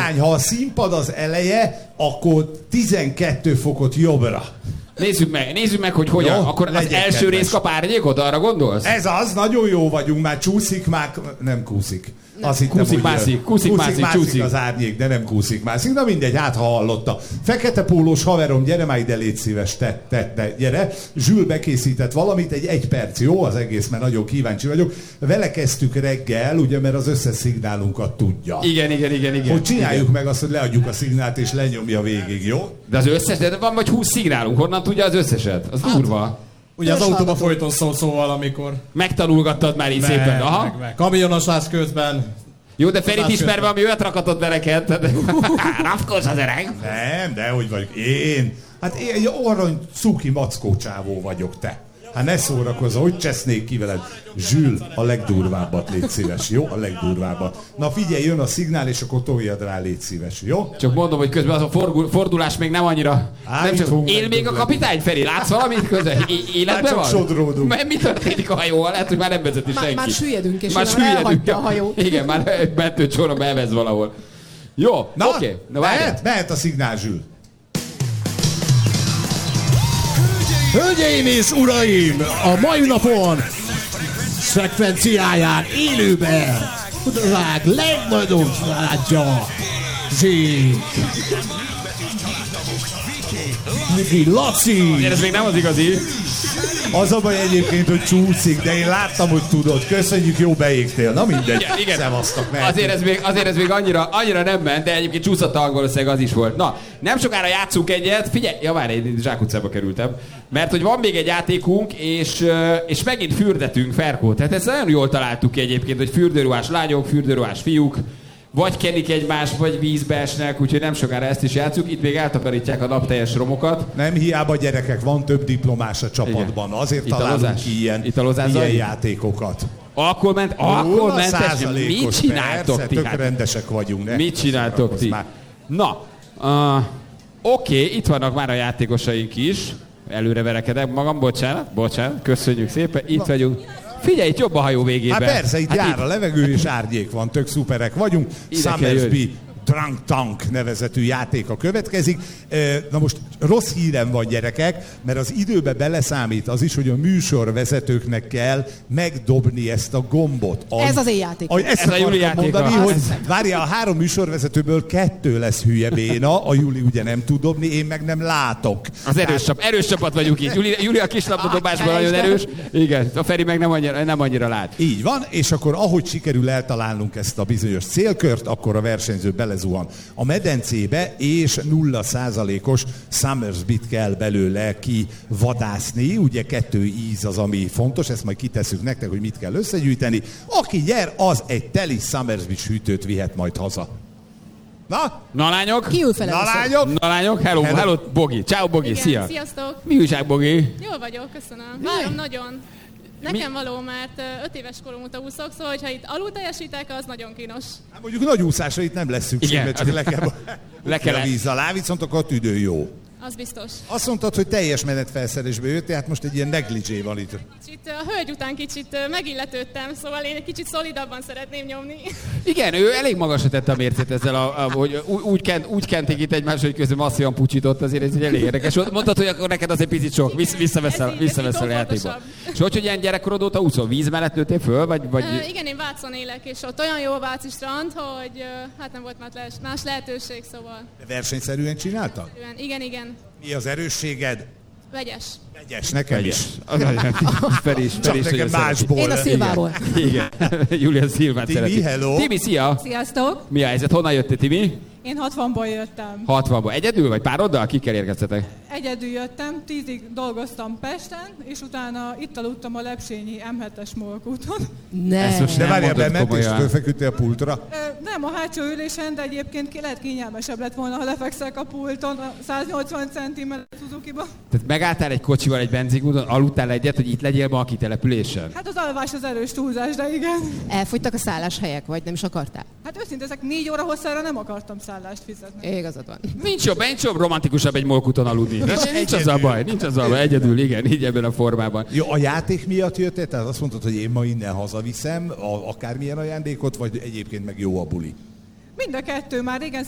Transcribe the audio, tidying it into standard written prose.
irány, ha a színpad az eleje, akkor 12 fokot jobbra. Nézzük meg, hogy hogyan. Jó, akkor az első kedves. rész kap árnyékot, arra gondolsz? Ez az, nagyon jó vagyunk, már csúszik, már nem kúszik. Azt hittem, Kúszik-mászik, az árnyék, de nem kúszik-mászik. Na mindegy, hát ha hallotta. Fekete pólós haverom, gyere már ide, légy szíves, te, gyere. Zsül bekészített valamit, egy perc, jó az egész, mert nagyon kíváncsi vagyok. Vele kezdtük reggel, ugye, mert az összes szignálunkat tudja. Igen. Hogy csináljuk meg azt, hogy leadjuk a szignált, és lenyomja végig, jó? De az összes, de van vagy 20 szignálunk, honnan tudja az összeset? Az durva. Ugye az autóba folyton szól, szóval, amikor... Megtanulgattad már így szépen. Aha. Meg. Kamionos lász közben. Jó, de Ferit ismerve, ami olyat rakatott be neked. Rafkos az öreg. Nem, de hogy vagyok én? Hát én egy arany cuki mackó csávó vagyok, te. Hát ne szórakozz, hogy csesznék ki veled. Zsül, a legdurvábbat légy szíves, jó? A legdurvábbat. Na figyelj, jön a szignál, és akkor toljad rá, légy szíves, jó? Csak mondom, hogy közben az a fordulás még nem annyira... Nem csak... Él még a kapitány, Feri? Látsz valamit közben? Életben van? Csak sodródunk. Mi történik a hajóval? Lehet, hogy már nem vezeti senki. Már süllyedünk, és elhagyta a hajó. Igen, már mentőcsónakba elvez valahol. Jó, na, oké. Na, mehet a szignál, Zsül. Hölgyeim és uraim, a mai napon frekvenciáján élőben a világ legnagyobb családja, Zsík, Miki Laci. Ez még nem az igazi. Az a baj egyébként, hogy csúszik, de én láttam, hogy tudod. Köszönjük, jó beégtél. Na mindegy. Igen. Szevasztok, Azért ez még annyira nem ment, de egyébként csúszott a hang, valószínűleg az is volt. Na, nem sokára játszunk egyet. Figyelj, várj, én zsákutcába kerültem. Mert hogy van még egy játékunk, és megint fürdetünk, Ferkó. Tehát ezt nagyon jól találtuk ki egyébként, hogy fürdőruhás lányok, fürdőruhás fiúk, vagy kenik egymást, vagy vízbe esnek, úgyhogy nem sokára ezt is játszunk. Itt még eltakarítják a napteljes romokat. Nem hiába, gyerekek, van több diplomás a csapatban. Igen. Azért találunk ki ilyen játékokat. Alkoholmentes. Mit csináltok ti? Tök rendesek vagyunk. Mit csináltok ti? Na, oké, itt vannak már a játékosaink is. Előre verekedek magam, bocsánat, köszönjük szépen, itt vagyunk. Figyelj, itt jobb a hajó végében. Hát persze, itt jár a levegő és árnyék van, tök szuperek vagyunk. Summersby Drunk Tank nevezetű játéka következik. Na most rossz hírem van, gyerekek, mert az időbe beleszámít az is, hogy a műsorvezetőknek kell megdobni ezt a gombot. Ez az én játék. Ez a Juli játéka. Mondani, hogy várjál, a 3 műsorvezetőből 2 lesz hülye béna, a Juli ugye nem tud dobni, én meg nem látok. Az erős csapat vagyunk itt. Juli a kislabdadobásban nagyon erős. Igen, a Feri meg nem annyira lát. Így van, és akkor ahogy sikerül eltalálnunk ezt a bizonyos célkört, akkor a versenyző belezuhan a medencébe, és 0%-os Summersbyt kell belőle kivadászni. Ugye 2 íz az, ami fontos, ezt majd kitesszük nektek, hogy mit kell összegyűjteni. Aki nyer, az egy teli Summersby hűtőt vihet majd haza. Na lányok? Ki ül fel? Na lányok, hello, Bogi. Ciao Bogi, igen, szia. Sziasztok. Mi újság, Bogi? Jól vagyok, köszönöm. Várom nagyon. Nekem való, mert 5 éves korom óta úszok, szóval ha itt alul teljesítek, az nagyon kínos. Hát mondjuk nagy úszásra itt nem lesz szükség, mert csak le kell a víz alá, viszont akkor a tüdő jó. Az biztos. Azt mondtad, hogy teljes menetfelszerelésbe jöttél, hát most egy ilyen negligé van itt. A hölgy után kicsit megilletődtem, szóval én egy kicsit szolidabban szeretném nyomni. Igen, ő elég magasra tette a mércét ezzel, hogy úgy kenték itt egymást, hogy közben masszívan pucsított, azért ez egy elég érdekes. Mondtad, hogy akkor neked az egy picit sok, visszaveszel a játékba. És hogy ilyen gyerekkorod óta úszol, víz mellett nőttél föl, vagy? Igen, én Vácon élek, és ott olyan jó a váci strand, hogy hát nem volt más lehetőség, szóval. De versenyszerűen csináltad? Igen. Mi az erősséged? Vegyes, nekem is. Feri is, nekem másból. Én a Szilvából. Igen. Julian Szilvát szereti. Timi, hello. Timi, szia. Sziasztok. Mi a helyzet? Honnan jöttél, Timi? Én 60-ból jöttem. 60-ból. Egyedül vagy pároddal? Kikkel érkeztetek? Egyedül jöttem, 10-ig dolgoztam Pesten, és utána itt aludtam a Lepsényi M7-es molkúton. De várjál, bement és fölfeküdtél a pultra? Nem, a hátsó ülésen, de egyébként lehet kényelmesebb lett volna, ha lefekszek a pulton a 180 cm Suzuki-ba. Tehát megálltál egy kocsival egy benzinkúton, aludtál egyet, hogy itt legyél ma a kitelepülésen? Hát az alvás az erős túlzás, de igen. Elfogytak a szálláshelyek, vagy nem is akartál? Hát őszintén, ezek 4 óra hosszára nem akartam szállást fizetni. Igazad van. Nincs jobb romantikusabb egy molkúton aludni. Nincs az a baj, egyedül, igen, így ebben a formában. Jó, a játék miatt jöttél? Tehát azt mondtad, hogy én ma innen hazaviszem akármilyen ajándékot, vagy egyébként meg jó a buli? Mind a kettő, már régen